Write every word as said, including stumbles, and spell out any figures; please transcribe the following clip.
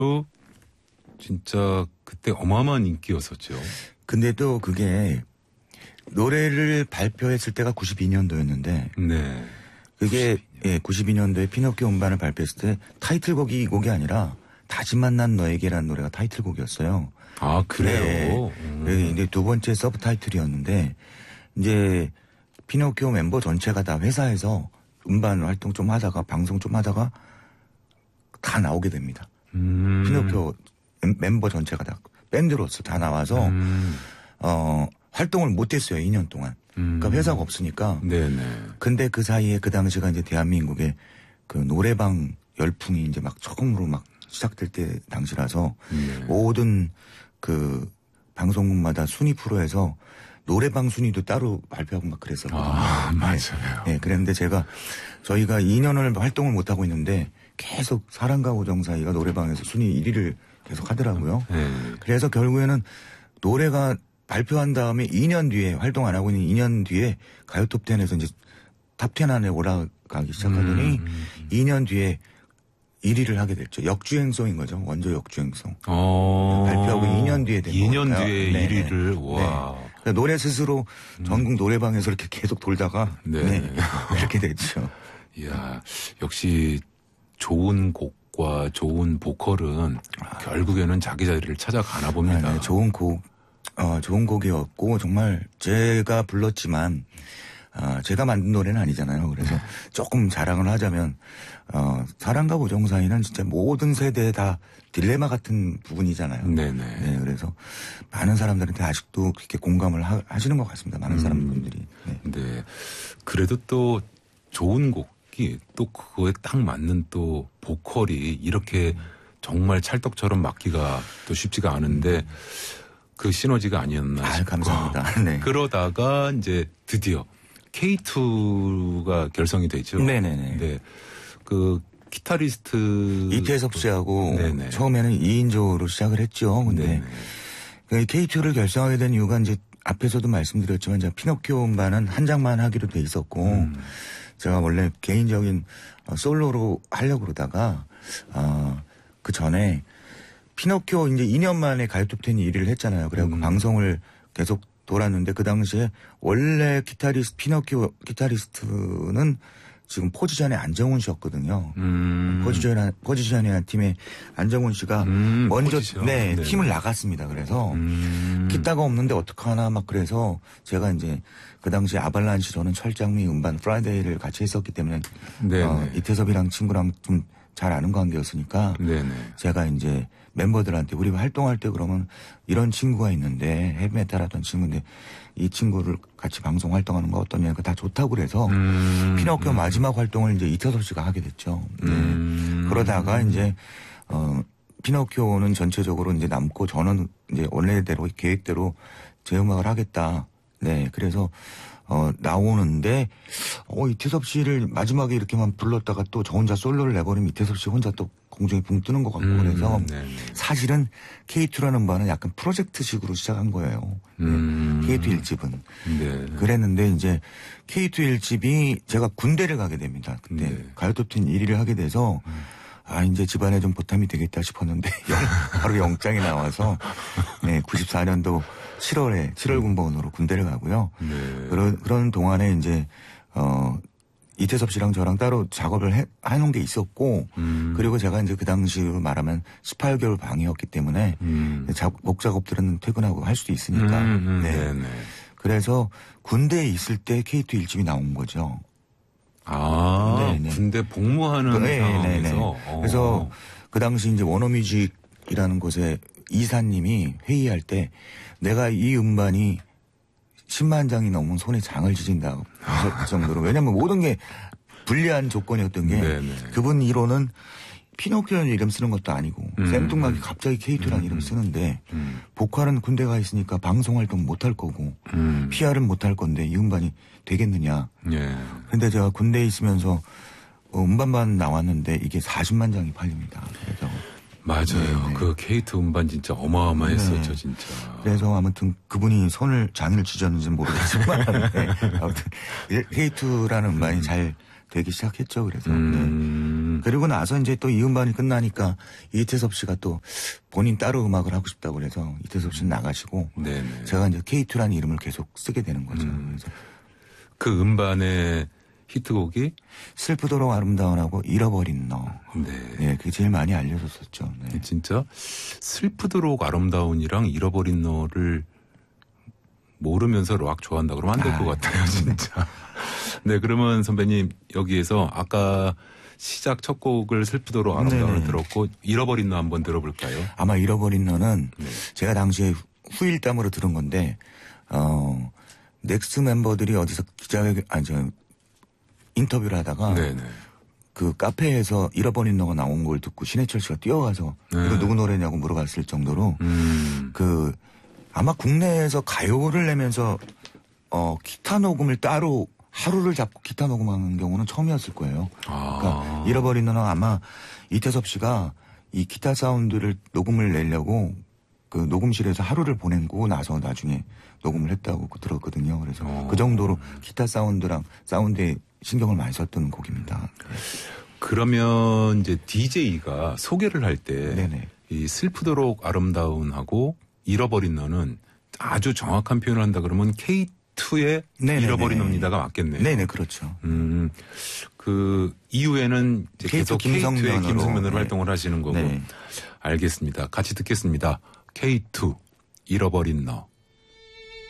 또 진짜 그때 어마어마한 인기였었죠. 근데 또 그게 노래를 발표했을 때가 구십이 년도였는데 네. 그게 구십이 년. 예, 구십이 년도에 피노키오 음반을 발표했을 때 타이틀곡이 이 곡이 아니라 다시 만난 너에게라는 노래가 타이틀곡이었어요. 아, 그래요? 네. 음. 그게 이제 두 번째 서브 타이틀이었는데 이제 피노키오 멤버 전체가 다 회사에서 음반 활동 좀 하다가 방송 좀 하다가 다 나오게 됩니다. 음. 피노키오 멤버 전체가 다 밴드로서 다 나와서 음. 어 활동을 못했어요. 이 년 동안. 음. 그러니까 회사가 없으니까. 네네. 근데 그 사이에 그 당시가 이제 대한민국의 그 노래방 열풍이 이제 막 처음으로 막 시작될 때 당시라서 네. 모든 그 방송국마다 순위 프로에서 노래방 순위도 따로 발표하고 막 그랬었거든요. 아, 맞아요. 네, 그랬는데 제가 저희가 이 년을 활동을 못 하고 있는데 계속 사랑과 우정 사이가 노래방에서 순위 일 위를 계속 하더라고요. 네. 그래서 결국에는 노래가 발표한 다음에 이 년 뒤에 활동 안 하고 있는 이 년 뒤에 가요 톱텐에서 이제 탑 텐 안에 올라가기 시작하더니 음, 음. 이 년 뒤에 일 위를 하게 됐죠. 역주행성인 거죠. 원조 역주행성. 어. 발표하고 이 년 뒤에 된 이 년 거니까요. 뒤에 네, 일 위를, 네. 와. 네. 그러니까 노래 스스로 전국 노래방에서 이렇게 계속 돌다가 네. 네. 이렇게 됐죠. 이야, 역시 좋은 곡과 좋은 보컬은 결국에는 자기 자리를 찾아가나 봅니다. 아, 네. 좋은 곡, 어, 좋은 곡이었고 정말 제가 불렀지만 어, 제가 만든 노래는 아니잖아요. 그래서 조금 자랑을 하자면 어, 사랑과 우정 사이는 진짜 모든 세대에 다 딜레마 같은 부분이잖아요. 네네. 네, 그래서 많은 사람들한테 아직도 그렇게 공감을 하, 하시는 것 같습니다. 많은 음. 사람들이. 네. 네. 그래도 또 좋은 곡이 또 그거에 딱 맞는 또 보컬이 이렇게 정말 찰떡처럼 맞기가 또 쉽지가 않은데 그 시너지가 아니었나 아, 싶고. 감사합니다. 네. 그러다가 이제 드디어 케이 투가 결성이 되죠. 네네네. 네. 그 기타리스트 이태섭 씨하고 네네. 처음에는 이 인조로 시작을 했죠. 근데 네네. 케이 투를 결성하게 된 이유가 이제 앞에서도 말씀드렸지만 제가 피노키오 음반은 한 장만 하기로 돼 있었고 음. 제가 원래 개인적인 솔로로 하려고 그러다가 어, 그 전에 피노키오 이제 이 년 만에 가요톱텐이 일 위를 했잖아요. 그래갖고 음. 방송을 계속 돌았는데 그 당시에 원래 기타리스트 피노키오 기타리스트는 지금 포지션에 안정훈 씨였거든요. 음. 포지션 포지션이라는 팀의 안정훈 씨가 음, 먼저 포지션. 네, 네네. 팀을 나갔습니다. 그래서 음. 기타가 없는데 어떡하나 막 그래서 제가 이제 그 당시 아발란시 저는 철장미 음반 프라이데이를 같이 했었기 때문에 네네. 어, 이태섭이랑 친구랑 좀 잘 아는 관계였으니까 네네. 제가 이제 멤버들한테 우리 활동할 때 그러면 이런 친구가 있는데 헤비메탈 하던 친구인데 이 친구를 같이 방송 활동하는 거 어떠냐 다 좋다고 그래서 음. 피노키오 마지막 활동을 이제 이태섭 씨가 하게 됐죠. 네. 음. 그러다가 이제 어 피노키오는 전체적으로 이제 남고 저는 이제 원래대로 계획대로 제 음악을 하겠다. 네. 그래서 어 나오는데 어 이태섭 씨를 마지막에 이렇게만 불렀다가 또 저 혼자 솔로를 내버리면 이태섭 씨 혼자 또 공중에 붕 뜨는 것 같고 음. 그래서 네네. 사실은 케이 투라는 바는 약간 프로젝트식으로 시작한 거예요. 네. 음. 케이 투 일 집은. 네. 그랬는데 이제 케이 투 일 집이 제가 군대를 가게 됩니다. 근데 네. 가요톱텐 일 위를 하게 돼서 아 이제 집안에 좀 보탬이 되겠다 싶었는데 바로 영장이 나와서 네 구십사 년도 칠월에 칠월 군번으로 군대를 가고요. 네. 그런 그런 동안에 이제 어 이태섭 씨랑 저랑 따로 작업을 해, 해놓은 게 있었고 음. 그리고 제가 이제 그 당시로 말하면 십팔 개월 방이었기 때문에 음. 작, 곡 작업들은 퇴근하고 할 수도 있으니까. 음, 음, 네. 네네. 그래서 군대에 있을 때 케이 투 일 집이 나온 거죠. 아, 네네. 군대 복무하는 네, 상황에서. 네, 네. 어. 그래서 그 당시 이제 워너뮤직이라는 곳에 이사님이 회의할 때 내가 이 음반이 십만 장이 넘은 손에 장을 지진다 그 정도로 왜냐하면 모든 게 불리한 조건이었던 게 네네. 그분 이론은 피노키오라는 이름 쓰는 것도 아니고 음, 생뚱하게 음. 갑자기 케이 투라는 음, 이름 쓰는데 음. 보컬은 군대 가 있으니까 방송 활동 못 할 거고 음. 피알은 못 할 건데 이 음반이 되겠느냐. 예. 근데 제가 군대에 있으면서 어, 음반만 나왔는데 이게 사십만 장이 팔립니다. 그래서 맞아요. 네네. 그 케이 투 음반 진짜 어마어마했었죠, 네. 진짜. 그래서 아무튼 그분이 손을 장을 쥐셨는지는 모르겠지만 네. 아무튼 케이 투라는 음반이 잘 되기 시작했죠. 그래서 음. 네. 그리고 나서 이제 또 이 음반이 끝나니까 이태섭 씨가 또 본인 따로 음악을 하고 싶다고 그래서 이태섭 씨는 나가시고 네네. 제가 이제 케이투라는 이름을 계속 쓰게 되는 거죠. 음. 그래서 그 음반의 히트곡이 슬프도록 아름다운하고 잃어버린 너. 네. 네, 그게 제일 많이 알려졌었죠. 네. 진짜 슬프도록 아름다운이랑 잃어버린 너를 모르면서 락 좋아한다 그러면 안 될 것 아, 같아요, 진짜. 네, 그러면 선배님 여기에서 아까 시작 첫 곡을 슬프도록 아름다운을 네네. 들었고 잃어버린 너 한번 들어볼까요? 아마 잃어버린 너는 네. 제가 당시에 후일담으로 들은 건데 어 넥스 멤버들이 어디서 기자회견 아니 저 인터뷰를 하다가 네네. 그 카페에서 잃어버린 너가 나온 걸 듣고 신해철 씨가 뛰어가서 네. 이거 누구 노래냐고 물어봤을 정도로 음. 그 아마 국내에서 가요를 내면서 어 기타 녹음을 따로 하루를 잡고 기타 녹음하는 경우는 처음이었을 거예요. 아. 그러니까 잃어버린 너는 아마 이태섭 씨가 이 기타 사운드를 녹음을 내려고 그 녹음실에서 하루를 보내고 나서 나중에 녹음을 했다고 들었거든요. 그래서 어. 그 정도로 기타 사운드랑 사운드에 신경을 많이 썼던 곡입니다. 그러면 이제 디제이가 소개를 할 때 네네. 이 슬프도록 아름다운하고 잃어버린 너는 아주 정확한 표현을 한다 그러면 케이투의 네네네. 잃어버린 너입니다가 맞겠네요. 네네, 그렇죠. 음, 그 이후에는 이제 케이투 계속 케이투의 김성면으로, 김성면으로 네. 활동을 하시는 거고. 네. 알겠습니다. 같이 듣겠습니다. 케이투 잃어버린 너.